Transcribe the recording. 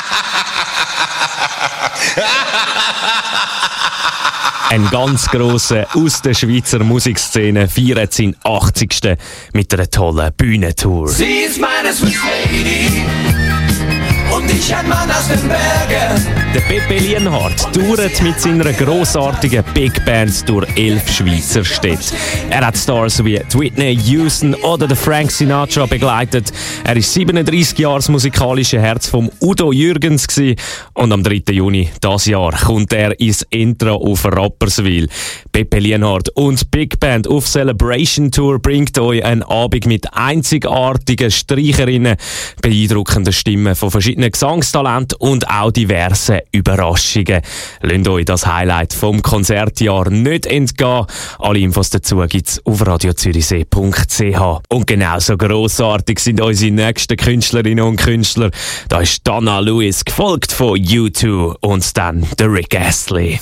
Ein ganz grosser aus der Schweizer Musikszene feiert seinen 80. mit einer tollen Bühnentour. Sie ist meine Swiss Lady und ich ein Mann aus den Bergen. Der Pepe Lienhard tourt mit seiner grossartigen Big Band durch 11 Schweizer Städte. Er hat Stars wie Whitney Houston oder den Frank Sinatra begleitet. Er ist 37 Jahre das musikalische Herz vom Udo Jürgens gewesen. Und am 3. Juni dieses Jahr kommt er ins Intro auf Rapperswil. Pepe Lienhard und Big Band auf Celebration Tour bringt euch einen Abend mit einzigartigen Streicherinnen, beeindruckenden Stimmen von verschiedenen Gesangstalenten und auch diversen Überraschungen. Lasst euch das Highlight vom Konzertjahr nicht entgehen. Alle Infos dazu gibt's auf radiozürichsee.ch. Und genauso grossartig sind unsere nächsten Künstlerinnen und Künstler. Da ist Donna Lewis, gefolgt von U2 und dann der Rick Astley.